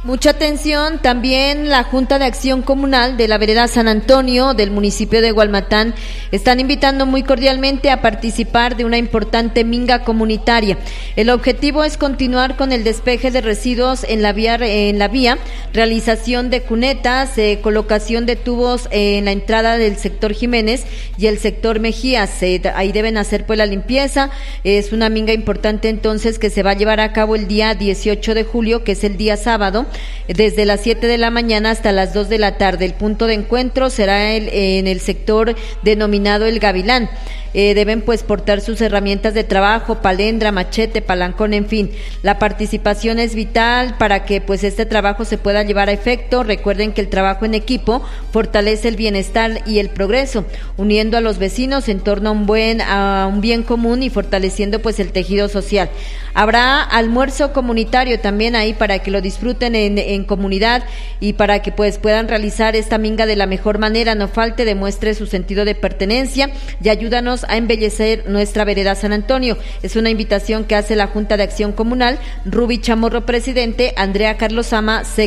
Mucha atención, también la Junta de Acción Comunal de la Vereda San Antonio del municipio de Hualmatán están invitando muy cordialmente a participar de una importante minga comunitaria. El objetivo es continuar con el despeje de residuos en la vía, realización de cunetas, colocación de tubos en la entrada del sector Jiménez y el sector Mejías. Ahí deben hacer pues la limpieza. Es una minga importante entonces que se va a llevar a cabo el día 18 de julio, que es el día sábado, desde las 7 de la mañana hasta las 2 de la tarde. El punto de encuentro será en el sector denominado El Gavilán. Deben pues portar sus herramientas de trabajo, palendra, machete, palancón, en fin. La participación es vital para que pues este trabajo se pueda llevar a efecto. Recuerden que el trabajo en equipo fortalece el bienestar y el progreso, uniendo a los vecinos en torno a un bien común y fortaleciendo pues el tejido social. Habrá almuerzo comunitario también ahí para que lo disfruten en comunidad y para que pues puedan realizar esta minga de la mejor manera. No falte, demuestre su sentido de pertenencia y ayúdanos a embellecer nuestra vereda San Antonio. Es una invitación que hace la Junta de Acción Comunal. Ruby Chamorro, presidente; Andrea Carlos Ama,